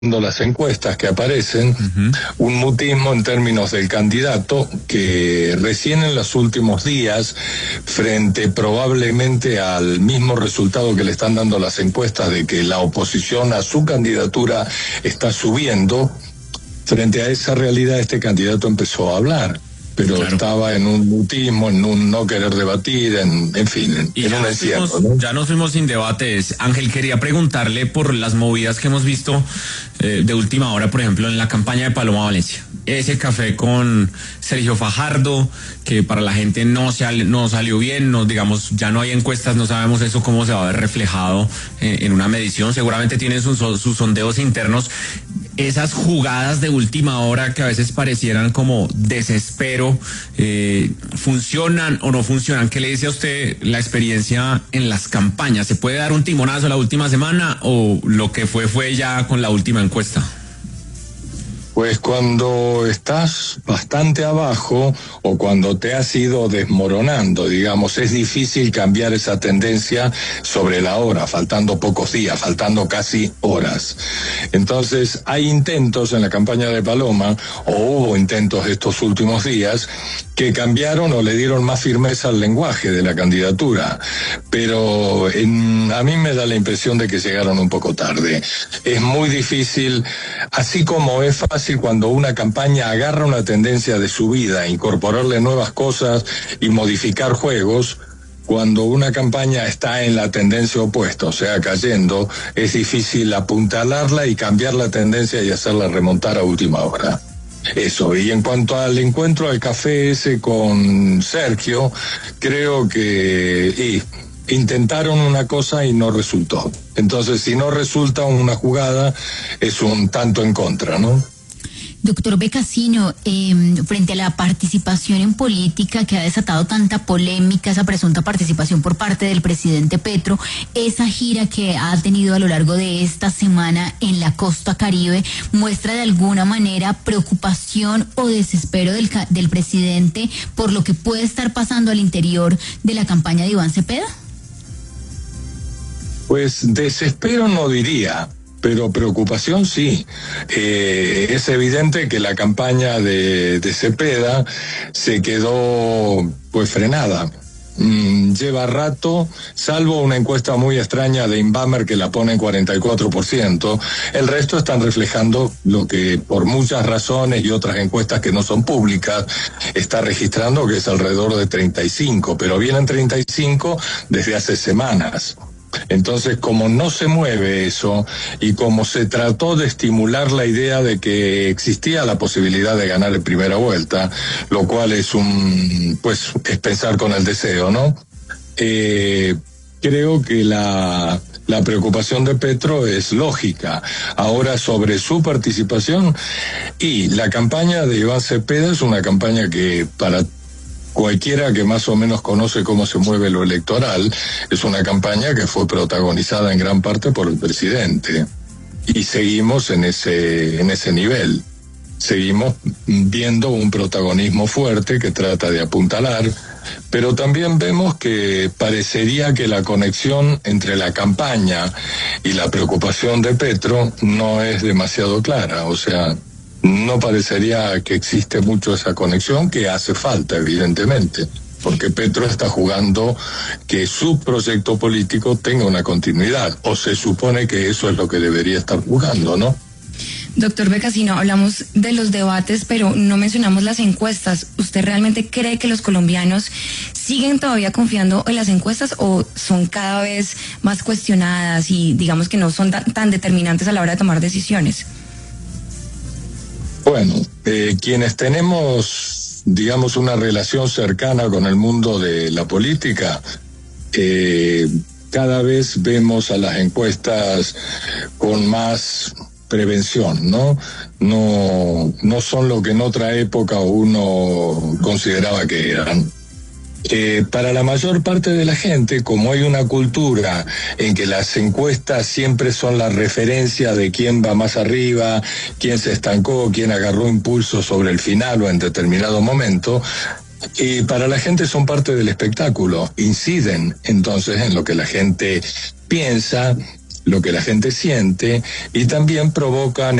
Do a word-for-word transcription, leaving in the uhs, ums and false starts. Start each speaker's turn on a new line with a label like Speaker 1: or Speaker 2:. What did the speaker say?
Speaker 1: las encuestas que aparecen, uh-huh. un mutismo en términos del candidato que recién en los últimos días, frente probablemente al mismo resultado que le están dando las encuestas de que la oposición a su candidatura está subiendo, frente a esa realidad este candidato empezó a hablar. Pero claro. estaba en un mutismo, en un no querer debatir, en, en fin, en,
Speaker 2: y
Speaker 1: en
Speaker 2: ya
Speaker 1: un
Speaker 2: nos
Speaker 1: encierro,
Speaker 2: fuimos,
Speaker 1: ¿no?
Speaker 2: Ya nos fuimos sin debates. Ángel, quería preguntarle por las movidas que hemos visto eh, de última hora, por ejemplo, en la campaña de Paloma Valencia. Ese café con Sergio Fajardo, que para la gente no, se, no salió bien, no, digamos, ya no hay encuestas, no sabemos eso cómo se va a ver reflejado en, en una medición. Seguramente tienen sus, sus sondeos internos. Esas jugadas de última hora que a veces parecieran como desespero, eh, ¿funcionan o no funcionan? ¿Qué le dice a usted la experiencia en las campañas? ¿Se puede dar un timonazo la última semana o lo que fue fue ya con la última encuesta?
Speaker 1: Pues cuando estás bastante abajo o cuando te has ido desmoronando, digamos, es difícil cambiar esa tendencia sobre la hora, faltando pocos días, faltando casi horas. Entonces, hay intentos en la campaña de Paloma, o hubo intentos estos últimos días, que cambiaron o le dieron más firmeza al lenguaje de la candidatura. Pero en, a mí me da la impresión de que llegaron un poco tarde. Es muy difícil, así como es fácil cuando una campaña agarra una tendencia de su vida, incorporarle nuevas cosas y modificar juegos, cuando una campaña está en la tendencia opuesta, o sea, cayendo, es difícil apuntalarla y cambiar la tendencia y hacerla remontar a última hora. Eso, y en cuanto al encuentro al café ese con Sergio, creo que y, intentaron una cosa y no resultó. Entonces, si no resulta una jugada, es un tanto en contra, ¿no?
Speaker 3: Doctor Becassino, eh, frente a la participación en política que ha desatado tanta polémica, esa presunta participación por parte del presidente Petro, esa gira que ha tenido a lo largo de esta semana en la costa Caribe, ¿muestra de alguna manera preocupación o desespero del, del presidente por lo que puede estar pasando al interior de la campaña de Iván Cepeda?
Speaker 1: Pues desespero no diría, pero preocupación sí. Eh, es evidente que la campaña de, de Cepeda se quedó pues frenada. Mm, lleva rato, salvo una encuesta muy extraña de Inbamer que la pone en cuarenta y cuatro por ciento, el resto están reflejando lo que por muchas razones y otras encuestas que no son públicas está registrando, que es alrededor de treinta y cinco, pero vienen treinta y cinco desde hace semanas. Entonces, como no se mueve eso y como se trató de estimular la idea de que existía la posibilidad de ganar en primera vuelta, lo cual es un, pues, es pensar con el deseo, ¿no? Eh, creo que la, la preocupación de Petro es lógica. Ahora, sobre su participación, y la campaña de Iván Cepeda es una campaña que para cualquiera que más o menos conoce cómo se mueve lo electoral, es una campaña que fue protagonizada en gran parte por el presidente. Y seguimos en ese, en ese nivel. Seguimos viendo un protagonismo fuerte que trata de apuntalar, pero también vemos que parecería que la conexión entre la campaña y la preocupación de Petro no es demasiado clara, o sea, no parecería que existe mucho esa conexión, que hace falta, evidentemente, porque Petro está jugando que su proyecto político tenga una continuidad, o se supone que eso es lo que debería estar jugando, ¿no?
Speaker 4: Doctor Becassino, hablamos de los debates, pero no mencionamos las encuestas. ¿Usted realmente cree que los colombianos siguen todavía confiando en las encuestas o son cada vez más cuestionadas y digamos que no son tan, tan determinantes a la hora de tomar decisiones?
Speaker 1: Bueno, eh, quienes tenemos, digamos, una relación cercana con el mundo de la política, eh, cada vez vemos a las encuestas con más prevención, ¿no? No, no son lo que en otra época uno consideraba que eran. Eh, para la mayor parte de la gente, como hay una cultura en que las encuestas siempre son la referencia de quién va más arriba, quién se estancó, quién agarró impulso sobre el final o en determinado momento, y para la gente son parte del espectáculo, inciden entonces en lo que la gente piensa lo que la gente siente y también provocan